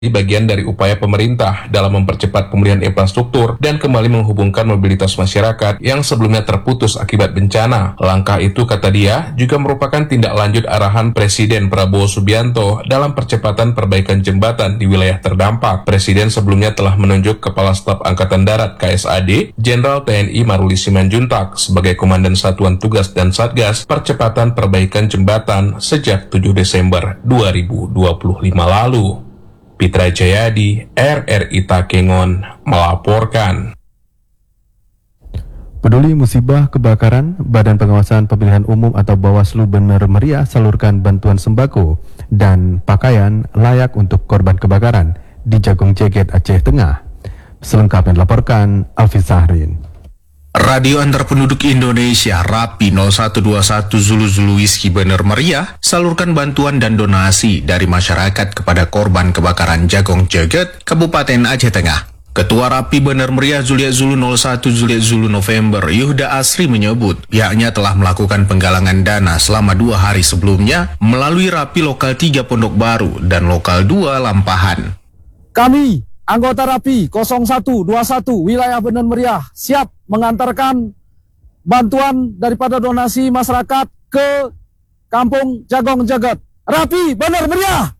bagian dari upaya pemerintah dalam mempercepat pemulihan infrastruktur dan kembali menghubungkan mobilitas masyarakat yang sebelumnya terputus akibat bencana. Langkah itu, kata dia, juga merupakan tindak lanjut arahan Presiden Prabowo Subianto dalam percepatan perbaikan jembatan di wilayah terdampak. Presiden sebelumnya telah menunjuk Kepala Staf Angkatan Darat (KSAD) Jenderal TNI Maruli Simanjuntak sebagai Komandan Satuan Tugas dan Satgas Percepatan Perbaikan Jembatan sejak 7 Desember 2025 lalu. Pitra Jayadi, RRI Takengon, melaporkan. Peduli musibah kebakaran, Badan Pengawasan Pemilihan Umum atau Bawaslu Bener Meriah salurkan bantuan sembako dan pakaian layak untuk korban kebakaran di Jagong Jeget, Aceh Tengah. Selengkapnya dilaporkan Alfi Sahrin. Radio Antar Penduduk Indonesia RAPI 0121 Zulu Zulu Whiskey Bener Meriah salurkan bantuan dan donasi dari masyarakat kepada korban kebakaran Jagong Jeget, Kabupaten Aceh Tengah. Ketua RAPI Bener Meriah Juliet Zulu 01 Juliet Zulu November Yuhda Asri menyebut pihaknya telah melakukan penggalangan dana selama 2 hari sebelumnya melalui RAPI Lokal 3 Pondok Baru dan Lokal 2 Lampahan. Kami anggota RAPI 0121 wilayah Bener Meriah siap mengantarkan bantuan daripada donasi masyarakat ke Kampung Jagong Jeget. RAPI Bener Meriah.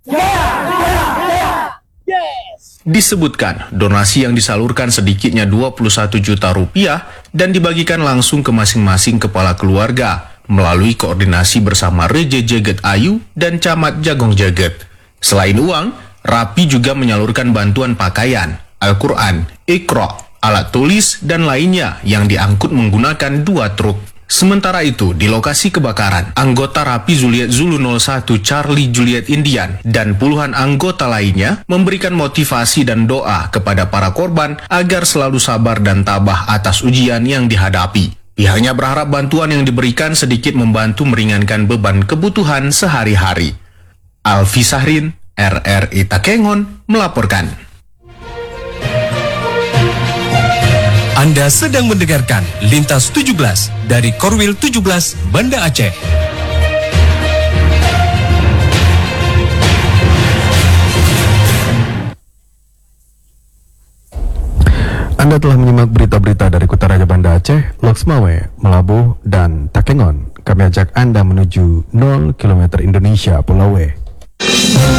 Yes. Disebutkan donasi yang disalurkan sedikitnya 21 juta rupiah dan dibagikan langsung ke masing-masing kepala keluarga melalui koordinasi bersama Reje Jeget Ayu dan Camat Jagong Jeget. Selain uang, RAPI juga menyalurkan bantuan pakaian, Al-Quran, Iqra, alat tulis, dan lainnya yang diangkut menggunakan 2 truk. Sementara itu, di lokasi kebakaran, anggota RAPI Juliet Zulu 01 Charlie Juliet Indian dan puluhan anggota lainnya memberikan motivasi dan doa kepada para korban agar selalu sabar dan tabah atas ujian yang dihadapi. Pihaknya berharap bantuan yang diberikan sedikit membantu meringankan beban kebutuhan sehari-hari. Alfi Sahrin, RRI Takengon, melaporkan. Anda sedang mendengarkan Lintas 17 dari Korwil 17 Banda Aceh. Anda telah menyimak berita-berita dari Kota Raja Banda Aceh, Loksmawe, Melabuh, dan Takengon. Kami ajak Anda menuju 0 km Indonesia Pulau W.